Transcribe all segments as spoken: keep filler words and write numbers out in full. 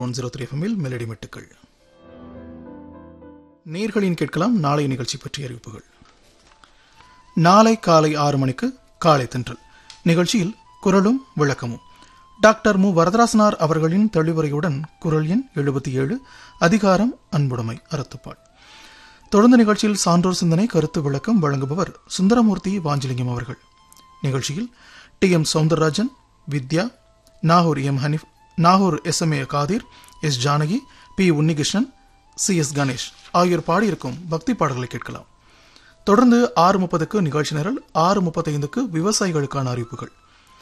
One zero three எஃப்எம்மில் melody மெட்டுக்கள். நேர்களின் கேட்கலாம் நாளை நிகழ்ச்சி பற்றிய அறிவிப்புகள். நாளை காலை ஆறு மணிக்கு காலை தென்றல் நிகழ்ச்சியில் குரலும் விளக்கமும் டாக்டர் மு வரதராசனார் அவர்களின் தெளிவுரையுடன் குரல் எண் எழுபத்தி ஏழு அதிகாரம் அன்புடைமை அறத்துப்பால். தொடர்ந்து நிகழ்ச்சியில் சான்றோர் சிந்தனை கருத்து விளக்கம் வழங்குபவர் சுந்தரமூர்த்தி வாஞ்சிலிங்கம் அவர்கள். நிகழ்ச்சியில் D M Soundararajan, Vidya, Nagore M Hanif, Nagore S M A Qadir, S Janaki, B Unnikrishnan, C S Ganesh ஆகியோர் பாடியிருக்கும் பக்தி பாடல்களை கேட்கலாம். தொடர்ந்து ஆறு முப்பதுக்கு நிகழ்ச்சி நிரல், ஆறு முப்பத்தைந்துக்கு விவசாயிகளுக்கான அறிவிப்புகள்,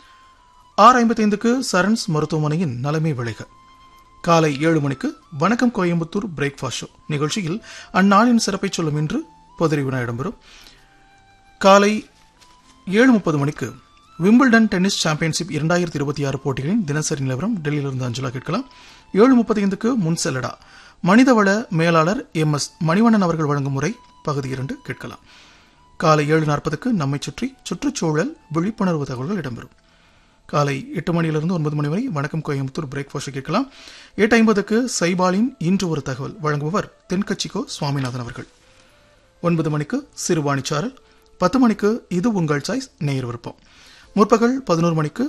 ஆறு ஐம்பத்தி ஐந்துக்கு சரண்ஸ் மருத்துவமனையின் நலமே விளைக. காலை ஏழு மணிக்கு வணக்கம் கோயம்புத்தூர் பிரேக்ஃபாஸ்ட் ஷோ நிகழ்ச்சியில் அந்நாளின் சிறப்பை சொல்லும் என்று பொதுரி வினா இடம்பெறும். காலை ஏழு முப்பது மணிக்கு விம்பிள்டன் டென்னிஸ் சாம்பியன்ஷிப் இரண்டாயிரத்தி இருபத்தி ஆறு போட்டிகளின் தினசரி நிலவரம் டெல்லியிலிருந்து அஞ்சலா கேட்கலாம். ஏழு முப்பத்தி ஐந்துக்கு முன்செல்லடா மனிதவள மேலாளர் எம் எஸ் மணிவண்ணன் அவர்கள் வழங்கும் முறை பகுதி இரண்டு கேட்கலாம். காலை ஏழு நாற்பதுக்கு நம்மை சுற்றி சுற்றுச்சூழல் விழிப்புணர்வு தகவல்கள் இடம்பெறும். காலை எட்டு மணியிலிருந்து ஒன்பது மணி வரை வணக்கம் கோயம்புத்தூர் பிரேக்ஃபாஸ்ட் கேட்கலாம். எட்டு ஐம்பதுக்கு சைபாலின் இன்று ஒரு தகவல் வழங்குபவர் தென்கட்சிக்கோ சுவாமிநாதன் அவர்கள். ஒன்பது மணிக்கு சிறுவாணிச்சாரல், பத்து மணிக்கு இது உங்கள் சாய்ஸ் நேயர் விருப்பம். முற்பகல் பதினோரு மணிக்கு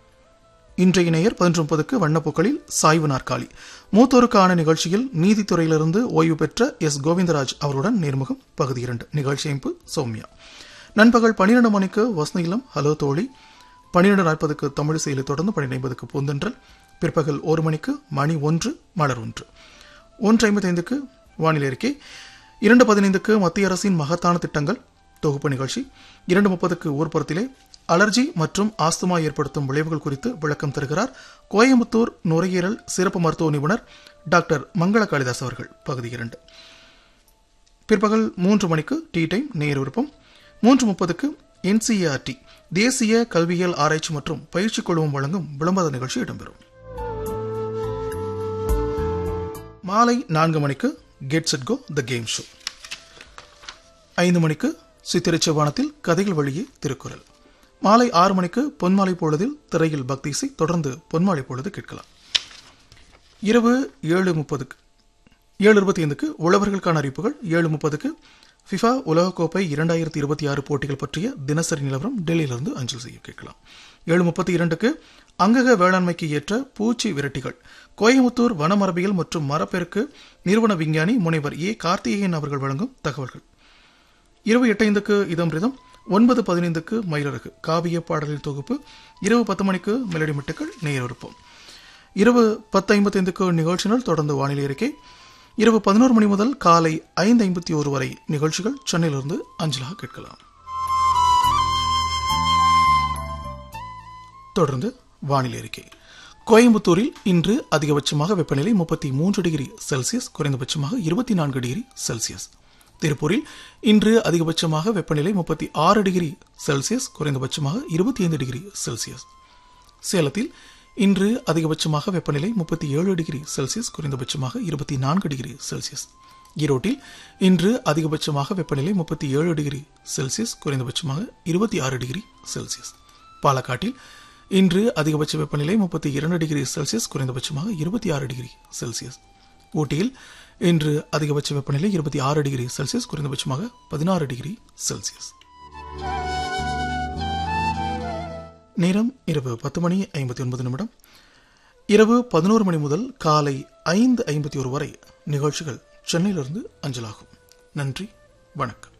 இன்றைய நேயர், பதினொன்று முப்பதுக்கு வண்ணப்பூக்களில் சாய்வு நாற்காலி மூத்தோருக்கான நிகழ்ச்சியில் நீதித்துறையிலிருந்து ஓய்வு பெற்ற எஸ் கோவிந்தராஜ் அவருடன் நேர்முகம் பகுதி இரண்டு நிகழ்ச்சி அமைப்பு சௌமியா. நண்பகல் பன்னிரண்டு மணிக்கு வசந்தயிலம் ஹலோ தோழி, பன்னிரண்டு நாற்பதுக்கு தமிழ் செயலை தொடர்ந்து பன்னிரண்டு ஐம்பதுக்கு பூந்தென்றல், பிற்பகல் ஒரு மணிக்கு மணி ஒன்று மலர் ஒன்று, ஒன்று ஐம்பத்தி ஐந்துக்கு வானிலை அறிக்கை, இரண்டு பதினைந்துக்கு மத்திய அரசின் மகத்தான திட்டங்கள் தொகுப்பு நிகழ்ச்சி, இரண்டு முப்பதுக்கு ஊர்ப்புறத்திலே அலர்ஜி மற்றும் ஆஸ்துமா ஏற்படுத்தும் விளைவுகள் குறித்து விளக்கம் தருகிறார் கோயம்புத்தூர் நுரையீரல் சிறப்பு மருத்துவ நிபுணர் டாக்டர் மங்கள காளிதாஸ் அவர்கள் பகுதி இரண்டு. பிற்பகல் மூன்று மணிக்கு டீ டைம் நேர் விருப்பம். மூன்று முப்பதுக்கு என்சிஇஆர்டி தேசிய கல்வியியல் ஆராய்ச்சி மற்றும் பயிற்சி குழுமம் வழங்கும் விளம்பர நிகழ்ச்சி இடம்பெறும். மாலை நான்கு மணிக்கு get set go the game show. ஐந்து மணிக்கு சித்திரைச்சவானத்தில் கதைகள் வழியே திருக்குறள். மாலை ஆறு மணிக்கு பொன்மாலை பொழுதில் திரையில் பக்தி இசை, தொடர்ந்து பொன்மாலை பொழுது கேட்கலாம். இரவு ஏழு முப்பதுக்கு ஏழு இருபத்தி ஐந்துக்கு உழவர்களுக்கான அறிவிப்புகள், ஏழு முப்பதுக்கு ஃபிஃபா உலகக்கோப்பை இரண்டாயிரத்தி இருபத்தி ஆறு போட்டிகள் பற்றிய தினசரி நிலவரம் டெல்லியிலிருந்து அஞ்சல் செய்ய கேட்கலாம். ஏழு முப்பத்தி இரண்டுக்கு அங்கக வேளாண்மைக்கு ஏற்ற பூச்சி விரட்டிகள் கோயம்புத்தூர் வனமரபியல் மற்றும் மரப்பெருக்கு நிறுவன விஞ்ஞானி முனைவர் ஏ கார்த்திகேயன் அவர்கள் வழங்கும் தகவல்கள். இரவு எட்டு ஐந்துக்கு இதம் ரிதம், ஒன்பது பதினைந்துக்கு மயிலழகு காவிய பாடலின் தொகுப்பு, இரவு பத்து மணிக்கு மெலடி மெட்டுக்கள் நேர் விருப்பம். இரவு பத்து ஐம்பத்தி ஐந்துக்கு நிகழ்ச்சிகள், தொடர்ந்து வானிலை அறிக்கை. இரவு பதினோரு மணி முதல் காலை ஐந்து ஐம்பத்தி ஒரு வரை நிகழ்ச்சிகள் சென்னையிலிருந்து அஞ்சலாக கேட்கலாம். தொடர்ந்து வானிலை அறிக்கை. கோயம்புத்தூரில் இன்று அதிகபட்சமாக வெப்பநிலை முப்பத்தி மூன்று டிகிரி செல்சியஸ், குறைந்தபட்சமாக இருபத்தி நான்கு டிகிரி செல்சியஸ். திருப்பூரில் இன்று அதிகபட்சமாக வெப்பநிலை முப்பத்தி ஆறு டிகிரி செல்சியஸ், குறைந்தபட்சமாக இருபத்தி ஐந்து டிகிரி செல்சியஸ். சேலத்தில் இன்று அதிகபட்சமாக வெப்பநிலை முப்பத்தி ஏழு டிகிரி செல்சியஸ், குறைந்தபட்சமாக இருபத்தி நான்கு டிகிரி செல்சியஸ். ஈரோட்டில் இன்று அதிகபட்சமாக வெப்பநிலை முப்பத்தி ஏழு டிகிரி செல்சியஸ், குறைந்தபட்சமாக இருபத்தி ஆறு டிகிரி செல்சியஸ். பாலக்காட்டில் இன்று அதிகபட்ச வெப்பநிலை முப்பத்தி இரண்டு டிகிரி செல்சியஸ், குறைந்தபட்சமாக இருபத்தி ஆறு டிகிரி செல்சியஸ். ஊட்டியில் இன்று அதிகபட்ச வெப்பநிலை இருபத்தி ஆறு டிகிரி செல்சியஸ், குறைந்தபட்சமாக பதினாறு டிகிரி செல்சியஸ். நேரம் இரவு பத்து மணி ஐம்பத்தி ஒன்பது நிமிடம். இரவு பதினோரு மணி முதல் காலை ஐந்து ஐம்பத்தி ஒரு வரை நிகழ்ச்சிகள் சென்னையிலிருந்து அஞ்சலாகும். நன்றி, வணக்கம்.